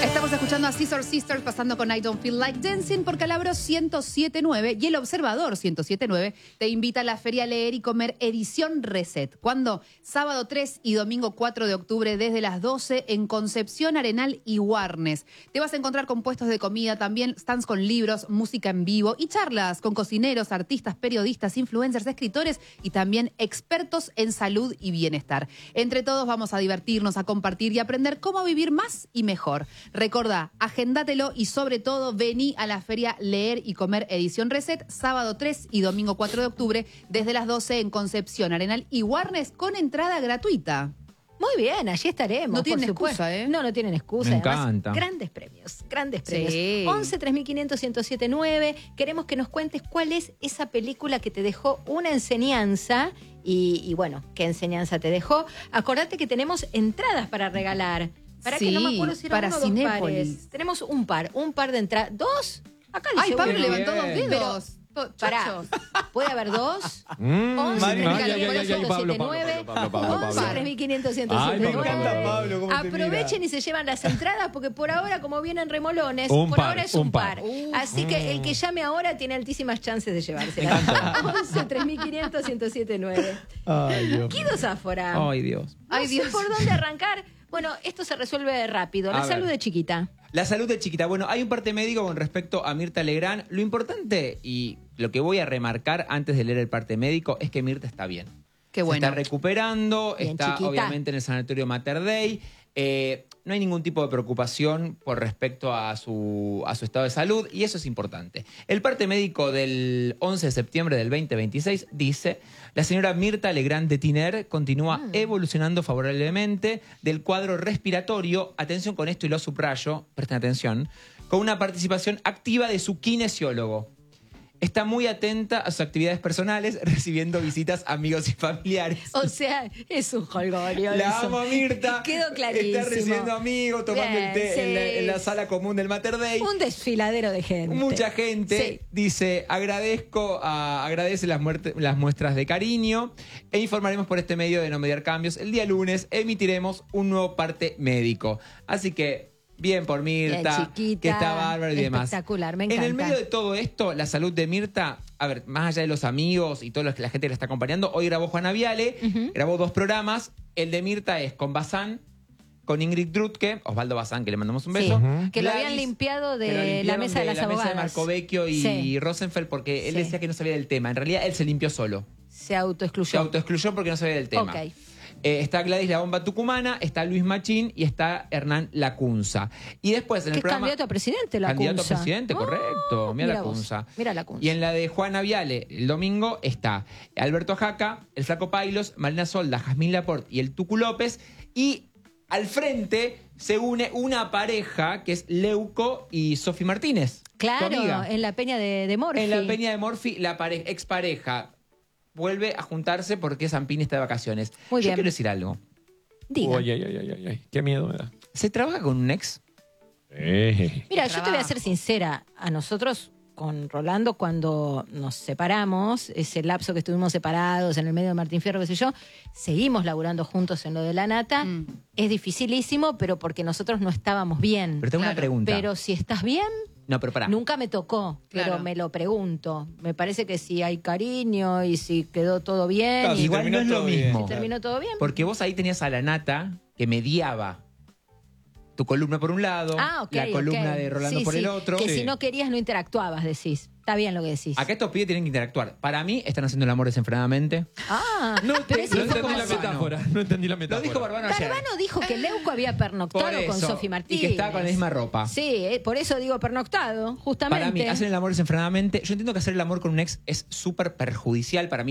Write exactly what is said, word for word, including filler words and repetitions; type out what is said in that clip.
Estamos escuchando a Scissor Sisters pasando con I Don't Feel Like Dancing por Calabro ciento siete punto nueve y El Observador ciento siete punto nueve te invita a la Feria Leer y Comer edición Reset. ¿Cuándo? Sábado tres y domingo cuatro de octubre desde las doce en Concepción, Arenal y Warnes. Te vas a encontrar con puestos de comida, también stands con libros, música en vivo y charlas con cocineros, artistas, periodistas, influencers, escritores y también expertos en salud y bienestar. Entre todos vamos a divertirnos, a compartir y aprender cómo vivir más y mejor. Recordá, agéndatelo y sobre todo vení a la Feria Leer y Comer edición Reset, sábado tres y domingo cuatro de octubre, desde las doce en Concepción, Arenal y Warnes, con entrada gratuita. Muy bien, allí estaremos. No tienen por excusa, ¿eh? No, no tienen excusa. Me Además, encanta. Grandes premios, grandes premios. Sí. once, tres mil quinientos, ciento siete punto nueve. Queremos que nos cuentes cuál es esa película que te dejó una enseñanza y, y bueno, ¿qué enseñanza te dejó? Acordate que tenemos entradas para regalar. Para Sí, que no me acuerdo si eran para uno o dos Cinépolis. pares. Tenemos un par, un par de entradas. ¿Dos? Acá dice Ay, Pablo uno. levantó dos Bien. dedos. To- Pará, chochos. ¿puede haber dos? Mm, once, Mario, tres mil ay, ay, ay, ay, quinientos, Pablo, ciento Pablo, siete punto nueve, Pablo, Pablo, Pablo, once, Pablo. tres mil quinientos, ciento Ay, siete me punto nueve. encanta, Pablo, cómo te Aprovechen mira. y se llevan las entradas porque por ahora, como vienen remolones, Un por par, ahora es un un par. par. Uh, Así que el que llame ahora tiene altísimas chances de llevarse. once, tres mil quinientos, ciento siete punto nueve. Ay, Dios. Guido Záfora. Ay, Dios. No Ay, sé Dios. por dónde arrancar. Bueno, esto se resuelve rápido. La A salud ver. de chiquita. La salud de chiquita. Bueno, hay un parte médico con respecto a Mirta Legrand. Lo importante y lo que voy a remarcar antes de leer el parte médico es que Mirta está bien. Qué Se bueno. está recuperando, Bien, está chiquita. obviamente en el sanatorio Mater Dei. Eh, no hay ningún tipo de preocupación por respecto a su, a su estado de salud y eso es importante. El parte médico del once de septiembre del veinte veintiséis dice: la señora Mirta Legrand de Tiner continúa Mm. evolucionando favorablemente del cuadro respiratorio, atención con esto y lo subrayo, presten atención, con una participación activa de su kinesiólogo. Está muy atenta a sus actividades personales, recibiendo visitas, amigos y familiares. O sea, es un jolgorio. La eso. amo a Mirta. Quedó clarísimo. Está recibiendo amigos, tomando Bien, el té en, la, sí. en la sala común del Mater Dei. Un desfiladero de gente. Mucha gente Sí. dice, agradezco, a, agradece las, muerte- las muestras de cariño e informaremos por este medio de no mediar cambios. El día lunes emitiremos un nuevo parte médico. Así que, bien por Mirta, Bien, chiquita, que está bárbaro y demás. espectacular, me En el encanta. medio de todo esto, la salud de Mirta, a ver, más allá de los amigos y toda la gente que la está acompañando, hoy grabó Juana Viale, Ujú. grabó dos programas. El de Mirta es con Bazán, con Ingrid Drutke, Osvaldo Bazán, que le mandamos un Sí, beso. que lo Gladys, habían limpiado de que lo la limpiaron mesa de las la abogadas. mesa de Marco Vecchio y Sí. Rosenfeld, porque él Sí. decía que no sabía del tema. En realidad, él se limpió solo. Se autoexcluyó. Se autoexcluyó porque no sabía del tema. Ok. Eh, está Gladys La Bomba Tucumana, está Luis Machín y está Hernán Lacunza. Y después en Que el es programa... candidato a presidente, la Candidato a presidente, correcto. Ah, Mira mira Lacunza. vos, mira Lacunza. Y en la de Juana Viale, el domingo, está Alberto Jaca, el Flaco Pailos, Marina Solda, Jazmín Laporte y el Tucu López. Y al frente se une una pareja que es Leuco y Sofi Martínez. tu Claro, amiga. en la peña de, de Morphy. En la peña de Morphy, la pare- expareja vuelve a juntarse porque Zampini está de vacaciones. Muy Yo bien. quiero decir algo. Diga. Uy, ay, ay, ay, ay, ay, qué miedo me da. ¿Se trabaja con un ex? Eh. Mira, yo te voy a Trabajo. ser sincera. A nosotros, con Rolando, cuando nos separamos, ese lapso que estuvimos separados en el medio de Martín Fierro, qué sé yo, seguimos laburando juntos en lo de la nata. Mm. Es dificilísimo, pero porque nosotros no estábamos bien. Pero tengo Claro, una pregunta. Pero si estás bien, No, pero pará. nunca me tocó, Claro. pero me lo pregunto. Me parece que si hay cariño y si quedó todo bien Claro, y si Igual no es terminó lo todo bien. mismo. terminó todo bien. Porque vos ahí tenías a la Nata que mediaba tu columna por un lado, Ah, ok, la columna ok. de Rolando Sí, por sí, el otro. Que Sí. si no querías no interactuabas, decís. Está bien lo que decís. Acá estos pibes tienen que interactuar. Para mí están haciendo el amor desenfrenadamente. Ah, No, pero te- esa No Lo dijo entendí la información- Barbano. metáfora. No entendí la Lo metáfora. dijo Barbano ayer. Barbano dijo que Leuco había pernoctado Por con eso, Sofi y Martínez. que estaba con la misma ropa. Sí, eh, por eso digo pernoctado, justamente. Para mí, hacen el amor desenfrenadamente. Yo entiendo que hacer el amor con un ex es súper perjudicial. Para mí